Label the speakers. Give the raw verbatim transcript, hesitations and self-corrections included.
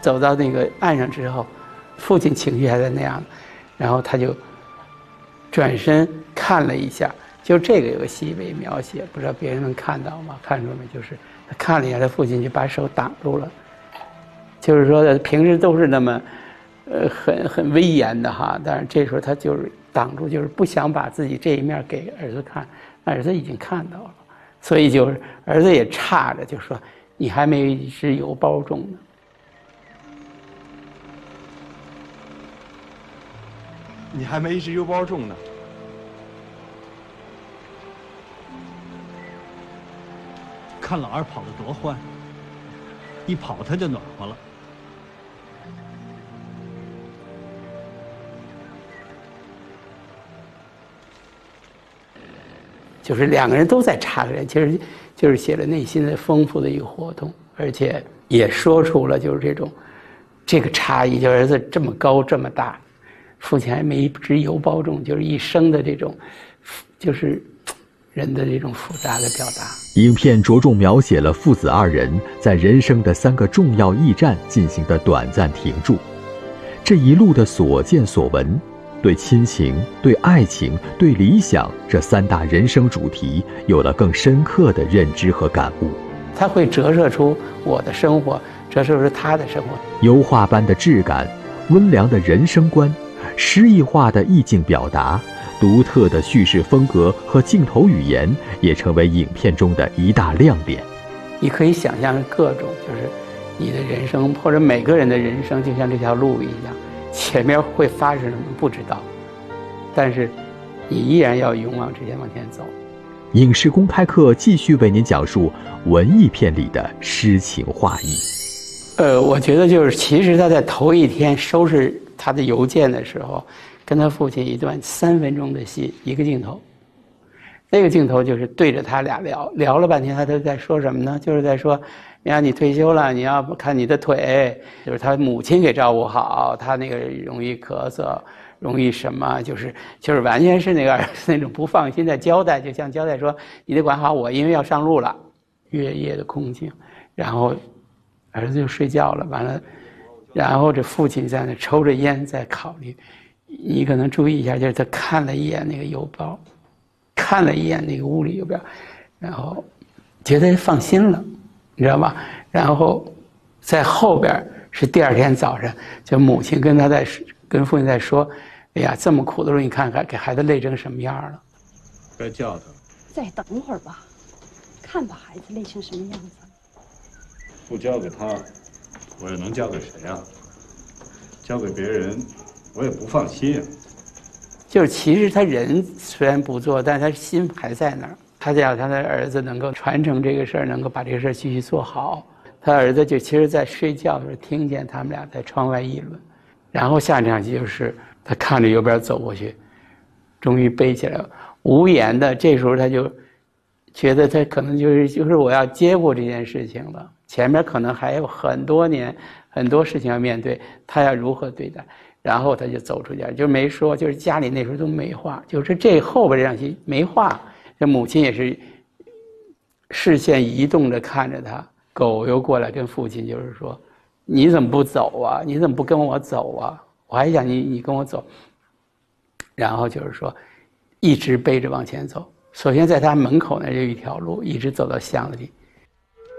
Speaker 1: 走到那个岸上之后，父亲情绪还在那样，然后他就转身看了一下，就这个有个细微描写，不知道别人能看到吗？看出没？就是他看了一下，他父亲就把手挡住了，就是说平时都是那么，呃，很很威严的哈，但是这时候他就是挡住，就是不想把自己这一面给儿子看，儿子已经看到了，所以就是儿子也叉着，就说你还没一只邮包中呢。
Speaker 2: 你还没一只邮包中呢。
Speaker 3: 看老二跑得多欢，一跑他就暖和了。
Speaker 1: 就是两个人都在插个人，其实就是写了内心的丰富的一个活动，而且也说出了就是这种这个差异，就儿子这么高这么大，父亲还没一只邮包中，就是一生的这种，就是人的这种复杂的表达。
Speaker 4: 影片着重描写了父子二人在人生的三个重要驿站进行的短暂停驻，这一路的所见所闻，对亲情、对爱情、对理想这三大人生主题有了更深刻的认知和感悟。
Speaker 1: 它会折射出我的生活，折射出他的生活。
Speaker 4: 油画般的质感，温良的人生观，诗意化的意境表达，独特的叙事风格和镜头语言也成为影片中的一大亮点。
Speaker 1: 你可以想象各种，就是你的人生或者每个人的人生就像这条路一样，前面会发生什么不知道，但是你依然要勇往直前往前走。
Speaker 4: 影视公开课继续为您讲述文艺片里的诗情画意。
Speaker 1: 呃，我觉得就是其实他在头一天收拾他的邮件的时候，跟他父亲一段三分钟的戏，一个镜头，那个镜头就是对着他俩聊，聊了半天，他都在说什么呢？就是在说，你看你退休了，你要看你的腿，就是他母亲给照顾好，他那个容易咳嗽，容易什么，就是就是完全是那个儿子那种不放心的交代，就像交代说，你得管好我，因为要上路了。月夜的空境，然后儿子就睡觉了，完了，然后这父亲在那抽着烟在考虑。你可能注意一下，就是他看了一眼那个邮包，看了一眼那个屋里邮票，然后觉得放心了，你知道吗？然后在后边是第二天早上，就母亲跟他在跟父亲在说：“哎呀，这么苦的路，你看看给孩子累成什么样了。”
Speaker 2: 该叫他。
Speaker 5: 再等会儿吧，看把孩子累成什么样子。
Speaker 2: 不交给他，我又能交给谁啊？交给别人。我也不放心啊。
Speaker 1: 就是其实他人虽然不做，但他心还在那儿。他想他的儿子能够传承这个事儿，能够把这个事儿继续做好。他儿子就其实在睡觉的时候听见他们俩在窗外议论，然后下场戏就是他看着邮边走过去，终于背起来了，无言的。这时候他就觉得他可能就是就是我要接过这件事情了，前面可能还有很多年很多事情要面对，他要如何对待。然后他就走出家，就没说，就是家里那时候都没话，就是这后边这场戏没话。这母亲也是视线移动着看着他，狗又过来跟父亲就是说：“你怎么不走啊？你怎么不跟我走啊？我还想你你跟我走。”然后就是说，一直背着往前走。首先在他门口那就一条路，一直走到巷子里。